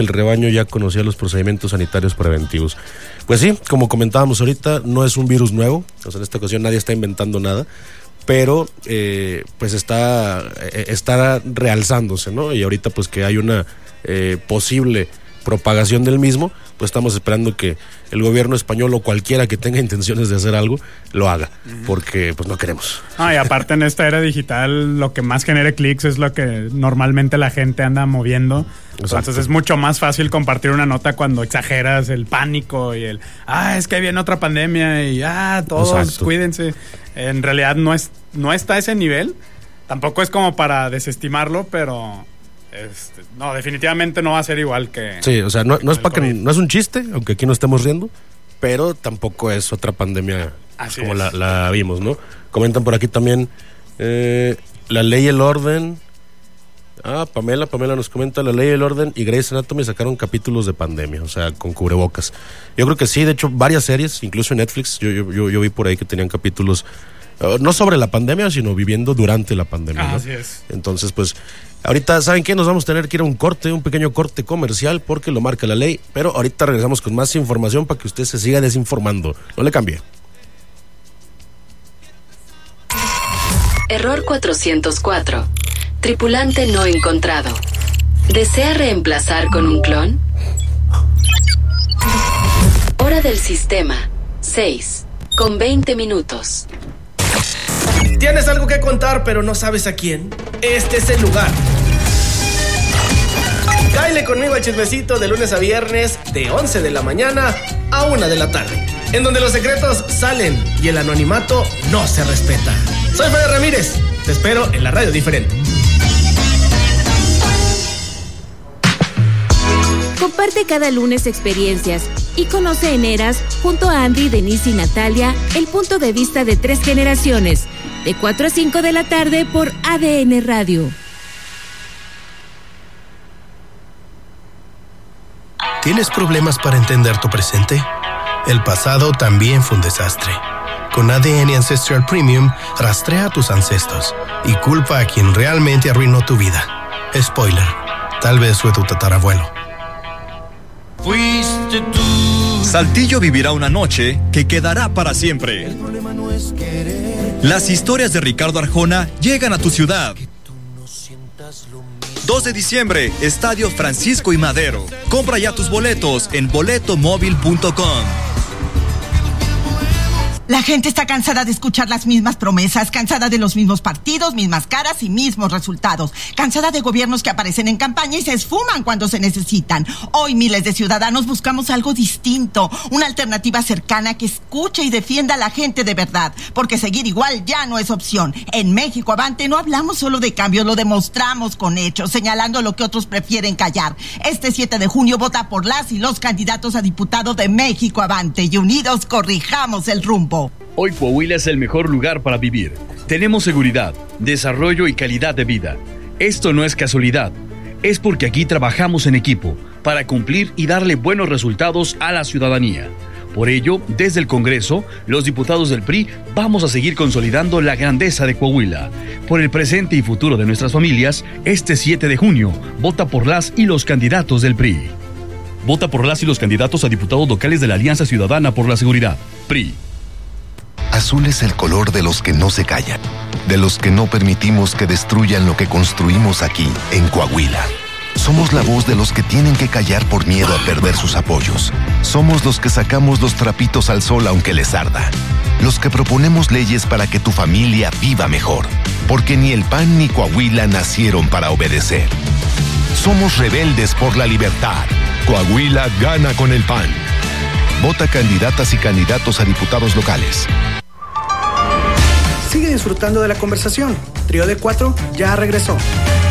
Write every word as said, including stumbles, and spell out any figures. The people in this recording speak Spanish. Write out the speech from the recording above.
El rebaño ya conocía los procedimientos sanitarios preventivos. Pues sí, como comentábamos ahorita, no es un virus nuevo, o sea, en esta ocasión nadie está inventando nada, pero eh, pues está, eh, está realzándose, ¿no? Y ahorita pues que hay una eh, posible propagación del mismo, pues estamos esperando que el gobierno español o cualquiera que tenga intenciones de hacer algo, lo haga, porque pues no queremos. Ah, y aparte en esta era digital, lo que más genere clics es lo que normalmente la gente anda moviendo. Exacto. Entonces es mucho más fácil compartir una nota cuando exageras el pánico y el, ah, es que viene otra pandemia y, ah, todos Exacto. cuídense. En realidad no, es, no está a ese nivel, tampoco es como para desestimarlo, pero... Este, no, definitivamente no va a ser igual que... Sí, o sea, no, no, es pa que, no es un chiste, aunque aquí no estemos riendo, pero tampoco es otra pandemia Así como la, la vimos, ¿no? Comentan por aquí también eh, la ley y el orden. Ah, Pamela, Pamela nos comenta, la ley y el orden y Grey's Anatomy sacaron capítulos de pandemia, o sea, con cubrebocas. Yo creo que sí, de hecho, varias series, incluso en Netflix, yo, yo, yo, yo vi por ahí que tenían capítulos, uh, no sobre la pandemia, sino viviendo durante la pandemia, ah, ¿no? Así es. Entonces, pues... Ahorita, ¿saben qué? Nos vamos a tener que ir a un corte, un pequeño corte comercial porque lo marca la ley, pero ahorita regresamos con más información para que usted se siga desinformando. No le cambie. Error cuatrocientos cuatro. Tripulante no encontrado. ¿Desea reemplazar con un clon? Hora del sistema. seis. Con veinte minutos. ¿Tienes algo que contar pero no sabes a quién? Este es el lugar. Cáele conmigo al chismecito de lunes a viernes de once de la mañana a una de la tarde, en donde los secretos salen y el anonimato no se respeta. Soy Fede Ramírez, te espero en la radio diferente. Comparte cada lunes experiencias y conoce en Eras, junto a Andy, Denise y Natalia, el punto de vista de tres generaciones, de cuatro a cinco de la tarde por A D N Radio. ¿Tienes problemas para entender tu presente? El pasado también fue un desastre. Con A D N Ancestral Premium, rastrea a tus ancestros y culpa a quien realmente arruinó tu vida. Spoiler, tal vez fue tu tatarabuelo. Fuiste tú. Saltillo vivirá una noche que quedará para siempre. El problema no es querer. Las historias de Ricardo Arjona llegan a tu ciudad. Que tú no sientas lo mismo. dos de diciembre, Estadio Francisco y Madero. Compra ya tus boletos en boleto móvil punto com. La gente está cansada de escuchar las mismas promesas, cansada de los mismos partidos, mismas caras y mismos resultados, cansada de gobiernos que aparecen en campaña y se esfuman cuando se necesitan. Hoy miles de ciudadanos buscamos algo distinto, una alternativa cercana que escuche y defienda a la gente de verdad, porque seguir igual ya no es opción. En México Avante no hablamos solo de cambios, lo demostramos con hechos, señalando lo que otros prefieren callar. Este siete de junio vota por las y los candidatos a diputado de México Avante y unidos corrijamos el rumbo. Hoy Coahuila es el mejor lugar para vivir. Tenemos seguridad, desarrollo y calidad de vida. Esto no es casualidad. Es porque aquí trabajamos en equipo para cumplir y darle buenos resultados a la ciudadanía. Por ello, desde el Congreso, los diputados del P R I vamos a seguir consolidando la grandeza de Coahuila. Por el presente y futuro de nuestras familias, este siete de junio, vota por las y los candidatos del P R I. Vota por las y los candidatos a diputados locales de la Alianza Ciudadana por la Seguridad, P R I. Azul es el color de los que no se callan, de los que no permitimos que destruyan lo que construimos aquí, en Coahuila. Somos la voz de los que tienen que callar por miedo a perder sus apoyos. Somos los que sacamos los trapitos al sol aunque les arda. Los que proponemos leyes para que tu familia viva mejor. Porque ni el P A N ni Coahuila nacieron para obedecer. Somos rebeldes por la libertad. Coahuila gana con el P A N. Vota candidatas y candidatos a diputados locales. Sigue disfrutando de la conversación. Trío de Cuatro ya regresó.